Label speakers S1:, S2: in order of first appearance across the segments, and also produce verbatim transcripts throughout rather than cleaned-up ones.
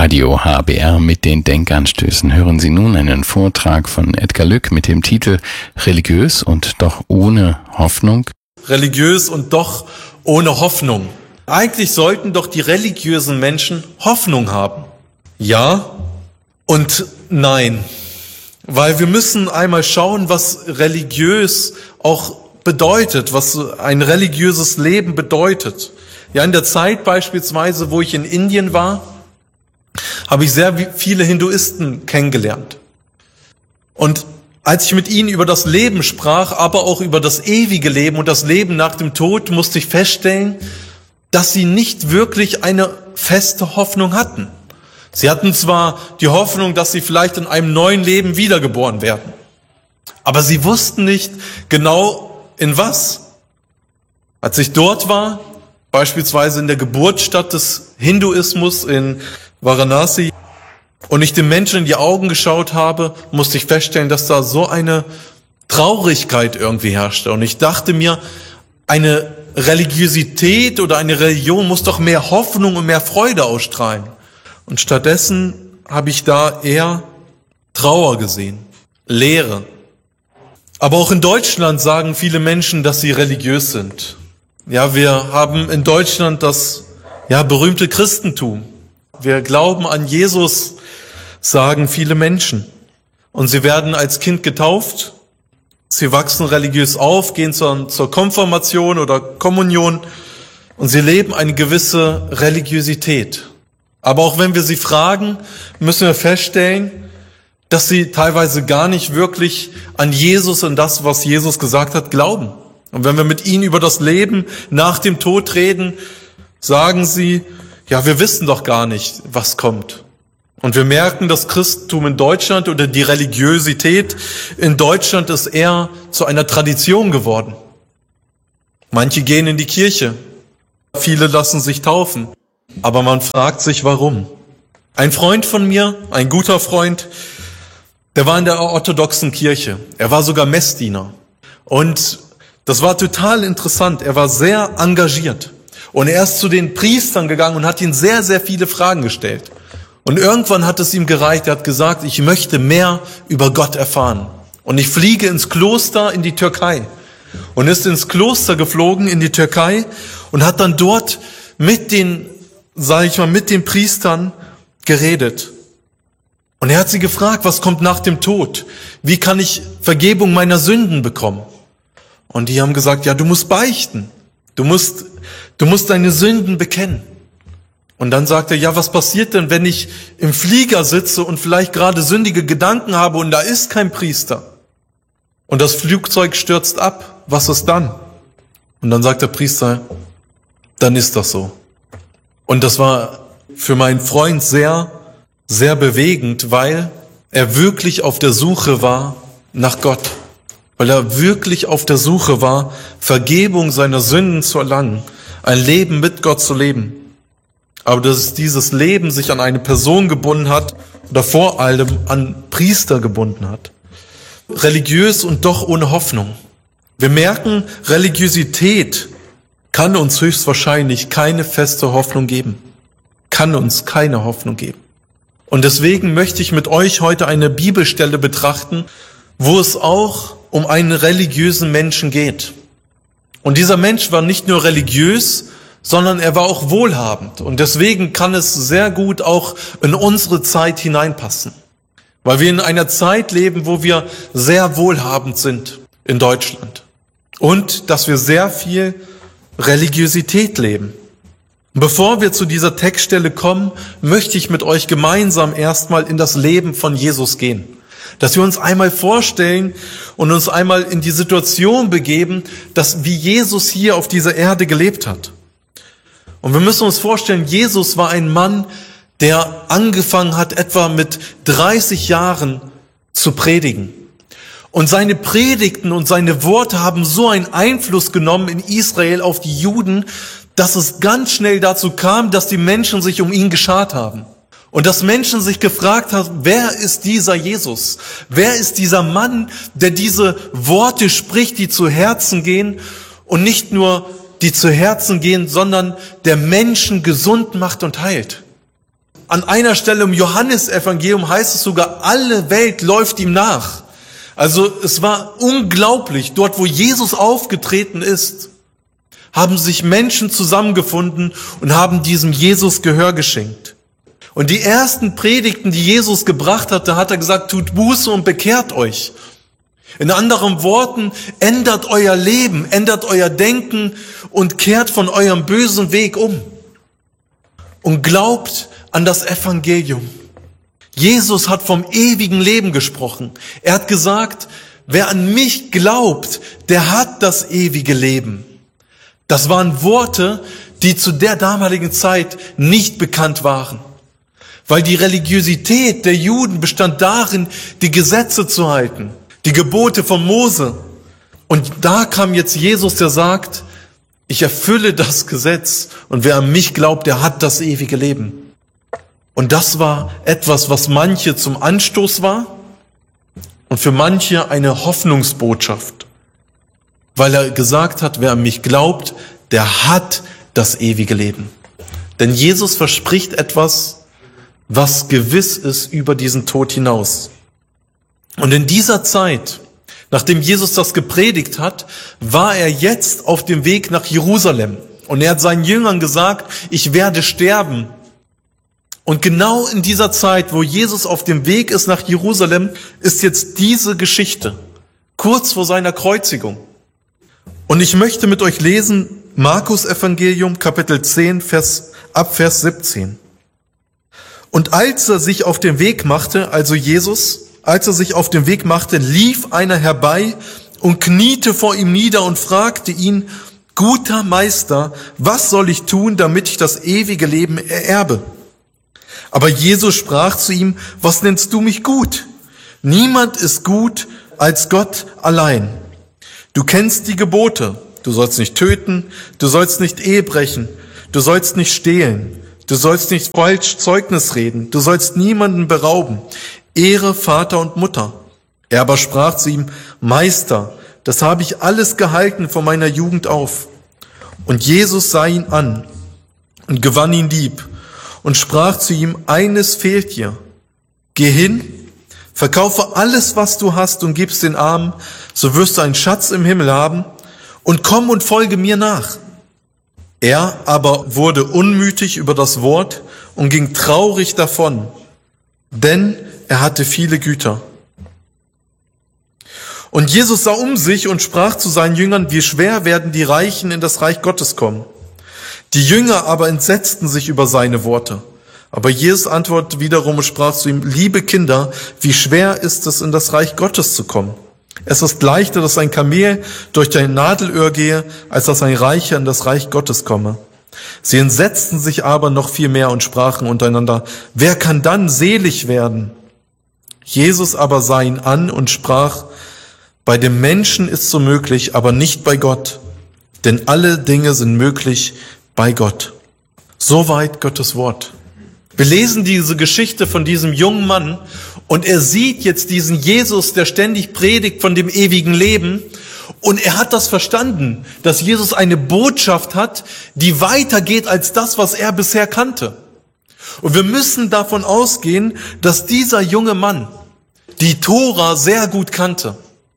S1: Radio H B R mit den Denkanstößen hören Sie nun einen Vortrag von Edgar Lück mit dem Titel Religiös und doch ohne Hoffnung.
S2: Religiös und doch ohne Hoffnung. Eigentlich sollten doch die religiösen Menschen Hoffnung haben. Ja und nein. Weil wir müssen einmal schauen, was religiös auch bedeutet, was ein religiöses Leben bedeutet. Ja, in der Zeit beispielsweise, wo ich in Indien war, habe ich sehr viele Hinduisten kennengelernt. Und als ich mit ihnen über das Leben sprach, aber auch über das ewige Leben und das Leben nach dem Tod, musste ich feststellen, dass sie nicht wirklich eine feste Hoffnung hatten. Sie hatten zwar die Hoffnung, dass sie vielleicht in einem neuen Leben wiedergeboren werden, aber sie wussten nicht genau in was. Als ich dort war, beispielsweise in der Geburtsstadt des Hinduismus in Varanasi, und ich den Menschen in die Augen geschaut habe, musste ich feststellen, dass da so eine Traurigkeit irgendwie herrschte. Und ich dachte mir, eine Religiosität oder eine Religion muss doch mehr Hoffnung und mehr Freude ausstrahlen. Und stattdessen habe ich da eher Trauer gesehen, Leere. Aber auch in Deutschland sagen viele Menschen, dass sie religiös sind. Ja, wir haben in Deutschland das ja berühmte Christentum. Wir glauben an Jesus, sagen viele Menschen. Und sie werden als Kind getauft. Sie wachsen religiös auf, gehen zur, zur Konfirmation oder Kommunion und sie leben eine gewisse Religiosität. Aber auch wenn wir sie fragen, müssen wir feststellen, dass sie teilweise gar nicht wirklich an Jesus und das, was Jesus gesagt hat, glauben. Und wenn wir mit ihnen über das Leben nach dem Tod reden, sagen sie, ja, wir wissen doch gar nicht, was kommt. Und wir merken, das Christentum in Deutschland oder die Religiosität in Deutschland ist eher zu einer Tradition geworden. Manche gehen in die Kirche, viele lassen sich taufen, aber man fragt sich, warum. Ein Freund von mir, ein guter Freund, der war in der orthodoxen Kirche. Er war sogar Messdiener. Und das war total interessant. Er war sehr engagiert. Und er ist zu den Priestern gegangen und hat ihnen sehr, sehr viele Fragen gestellt. Und irgendwann hat es ihm gereicht. Er hat gesagt, ich möchte mehr über Gott erfahren. Und ich fliege ins Kloster in die Türkei. Und ist ins Kloster geflogen in die Türkei und hat dann dort mit den, sage ich mal, mit den Priestern geredet. Und er hat sie gefragt, was kommt nach dem Tod? Wie kann ich Vergebung meiner Sünden bekommen? Und die haben gesagt, ja, du musst beichten. Du musst, du musst deine Sünden bekennen. Und dann sagt er, ja, was passiert denn, wenn ich im Flieger sitze und vielleicht gerade sündige Gedanken habe und da ist kein Priester? Und das Flugzeug stürzt ab. Was ist dann? Und dann sagt der Priester, dann ist das so. Und das war für meinen Freund sehr, sehr bewegend, weil er wirklich auf der Suche war nach Gott. Weil er wirklich auf der Suche war, Vergebung seiner Sünden zu erlangen, ein Leben mit Gott zu leben. Aber dass dieses Leben sich an eine Person gebunden hat oder vor allem an Priester gebunden hat. Religiös und doch ohne Hoffnung. Wir merken, Religiosität kann uns höchstwahrscheinlich keine feste Hoffnung geben. Kann uns keine Hoffnung geben. Und deswegen möchte ich mit euch heute eine Bibelstelle betrachten, wo es auch um einen religiösen Menschen geht. Und dieser Mensch war nicht nur religiös, sondern er war auch wohlhabend. Und deswegen kann es sehr gut auch in unsere Zeit hineinpassen. Weil wir in einer Zeit leben, wo wir sehr wohlhabend sind in Deutschland. Und dass wir sehr viel Religiosität leben. Bevor wir zu dieser Textstelle kommen, möchte ich mit euch gemeinsam erstmal in das Leben von Jesus gehen. Dass wir uns einmal vorstellen und uns einmal in die Situation begeben, dass wie Jesus hier auf dieser Erde gelebt hat. Und wir müssen uns vorstellen, Jesus war ein Mann, der angefangen hat, etwa mit dreißig Jahren zu predigen. Und seine Predigten und seine Worte haben so einen Einfluss genommen in Israel auf die Juden, dass es ganz schnell dazu kam, dass die Menschen sich um ihn geschart haben. Und dass Menschen sich gefragt haben, wer ist dieser Jesus? Wer ist dieser Mann, der diese Worte spricht, die zu Herzen gehen und nicht nur die zu Herzen gehen, sondern der Menschen gesund macht und heilt? An einer Stelle im Johannesevangelium heißt es sogar, alle Welt läuft ihm nach. Also es war unglaublich, dort wo Jesus aufgetreten ist, haben sich Menschen zusammengefunden und haben diesem Jesus Gehör geschenkt. Und die ersten Predigten, die Jesus gebracht hatte, hat er gesagt, tut Buße und bekehrt euch. In anderen Worten, ändert euer Leben, ändert euer Denken und kehrt von eurem bösen Weg um. Und glaubt an das Evangelium. Jesus hat vom ewigen Leben gesprochen. Er hat gesagt, wer an mich glaubt, der hat das ewige Leben. Das waren Worte, die zu der damaligen Zeit nicht bekannt waren. Weil die Religiosität der Juden bestand darin, die Gesetze zu halten, die Gebote von Mose. Und da kam jetzt Jesus, der sagt, ich erfülle das Gesetz und wer an mich glaubt, der hat das ewige Leben. Und das war etwas, was manche zum Anstoß war und für manche eine Hoffnungsbotschaft. Weil er gesagt hat, wer an mich glaubt, der hat das ewige Leben. Denn Jesus verspricht etwas, was gewiss ist über diesen Tod hinaus. Und in dieser Zeit, nachdem Jesus das gepredigt hat, war er jetzt auf dem Weg nach Jerusalem. Und er hat seinen Jüngern gesagt, ich werde sterben. Und genau in dieser Zeit, wo Jesus auf dem Weg ist nach Jerusalem, ist jetzt diese Geschichte, kurz vor seiner Kreuzigung. Und ich möchte mit euch lesen, Markus Evangelium, Kapitel zehn, Vers, ab Vers siebzehn. Und als er sich auf den Weg machte, also Jesus, als er sich auf den Weg machte, lief einer herbei und kniete vor ihm nieder und fragte ihn, guter Meister, was soll ich tun, damit ich das ewige Leben ererbe? Aber Jesus sprach zu ihm, was nennst du mich gut? Niemand ist gut als Gott allein. Du kennst die Gebote. Du sollst nicht töten, du sollst nicht Ehe brechen, du sollst nicht stehlen, du sollst nicht falsch Zeugnis reden, du sollst niemanden berauben. Ehre Vater und Mutter. Er aber sprach zu ihm, Meister, das habe ich alles gehalten von meiner Jugend auf. Und Jesus sah ihn an und gewann ihn lieb und sprach zu ihm, eines fehlt dir. Geh hin, verkaufe alles, was du hast und gib's den Armen, so wirst du einen Schatz im Himmel haben und komm und folge mir nach. Er aber wurde unmütig über das Wort und ging traurig davon, denn er hatte viele Güter. Und Jesus sah um sich und sprach zu seinen Jüngern, wie schwer werden die Reichen in das Reich Gottes kommen. Die Jünger aber entsetzten sich über seine Worte. Aber Jesus antwortete wiederum und sprach zu ihm, liebe Kinder, wie schwer ist es, in das Reich Gottes zu kommen? Es ist leichter, dass ein Kamel durch ein Nadelöhr gehe, als dass ein Reicher in das Reich Gottes komme. Sie entsetzten sich aber noch viel mehr und sprachen untereinander, wer kann dann selig werden? Jesus aber sah ihn an und sprach, bei dem Menschen ist so möglich, aber nicht bei Gott, denn alle Dinge sind möglich bei Gott. Soweit Gottes Wort. Wir lesen diese Geschichte von diesem jungen Mann und er sieht jetzt diesen Jesus, der ständig predigt von dem ewigen Leben und er hat das verstanden, dass Jesus eine Botschaft hat, die weitergeht als das, was er bisher kannte. Und wir müssen davon ausgehen, dass dieser junge Mann die Tora sehr gut kannte.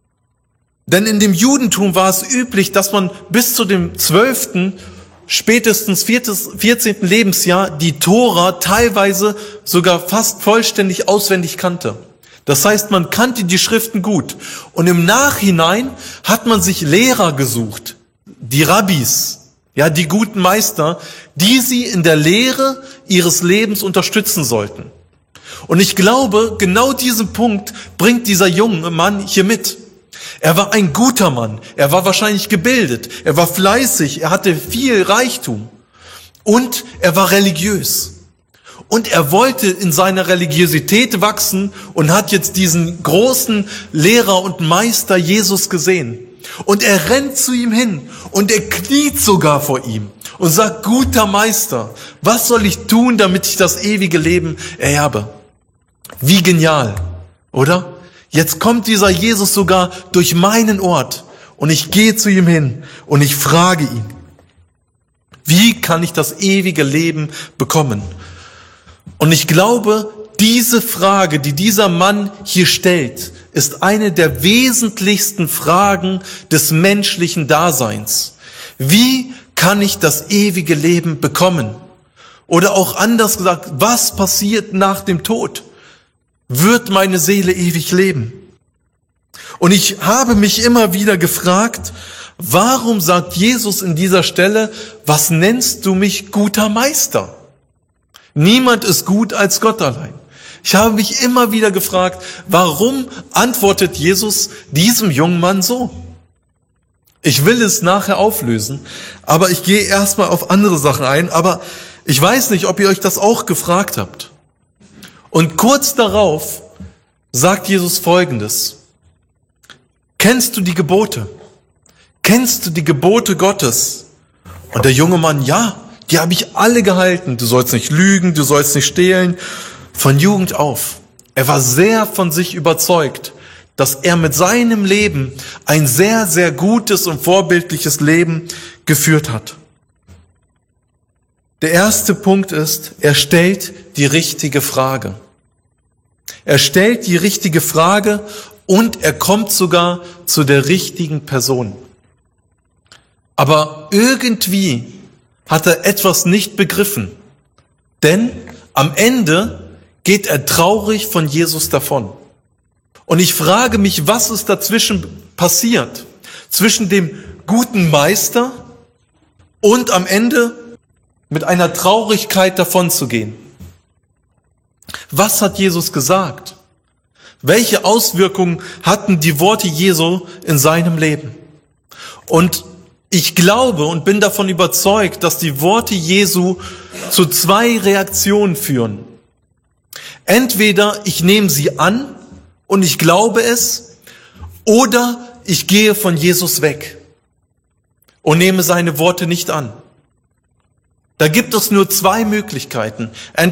S2: Denn in dem Judentum war es üblich, dass man bis zu dem zwölften spätestens vierzehnten Lebensjahr die Tora teilweise sogar fast vollständig auswendig kannte. Das heißt, man kannte die Schriften gut. Und im Nachhinein hat man sich Lehrer gesucht, die Rabbis, ja, die guten Meister, die sie in der Lehre ihres Lebens unterstützen sollten. Und ich glaube, genau diesen Punkt bringt dieser junge Mann hier mit. Er war ein guter Mann, er war wahrscheinlich gebildet, er war fleißig, er hatte viel Reichtum und er war religiös. Und er wollte in seiner Religiosität wachsen und hat jetzt diesen großen Lehrer und Meister Jesus gesehen. Und er rennt zu ihm hin und er kniet sogar vor ihm und sagt, guter Meister, was soll ich tun, damit ich das ewige Leben ererbe? Wie genial, oder? Jetzt kommt dieser Jesus sogar durch meinen Ort und ich gehe zu ihm hin und ich frage ihn, wie kann ich das ewige Leben bekommen? Und ich glaube, diese Frage, die dieser Mann hier stellt, ist eine der wesentlichsten Fragen des menschlichen Daseins. Wie kann ich das ewige Leben bekommen? Oder auch anders gesagt, was passiert nach dem Tod? Wird meine Seele ewig leben? Und ich habe mich immer wieder gefragt, warum sagt Jesus in dieser Stelle, was nennst du mich guter Meister? Niemand ist gut als Gott allein. Ich habe mich immer wieder gefragt, warum antwortet Jesus diesem jungen Mann so? Ich will es nachher auflösen, aber ich gehe erstmal auf andere Sachen ein, aber ich weiß nicht, ob ihr euch das auch gefragt habt. Und kurz darauf sagt Jesus Folgendes: Kennst du die Gebote? Kennst du die Gebote Gottes? Und der junge Mann, ja, die habe ich alle gehalten. Du sollst nicht lügen, du sollst nicht stehlen. Von Jugend auf. Er war sehr von sich überzeugt, dass er mit seinem Leben ein sehr, sehr gutes und vorbildliches Leben geführt hat. Der erste Punkt ist, er stellt die richtige Frage. Er stellt die richtige Frage und er kommt sogar zu der richtigen Person. Aber irgendwie hat er etwas nicht begriffen, denn am Ende geht er traurig von Jesus davon. Und ich frage mich, was ist dazwischen passiert? Zwischen dem guten Meister und am Ende mit einer Traurigkeit davon zu gehen. Was hat Jesus gesagt? Welche Auswirkungen hatten die Worte Jesu in seinem Leben? Und ich glaube und bin davon überzeugt, dass die Worte Jesu zu zwei Reaktionen führen. Entweder ich nehme sie an und ich glaube es, oder ich gehe von Jesus weg und nehme seine Worte nicht an. Da gibt es nur zwei Möglichkeiten.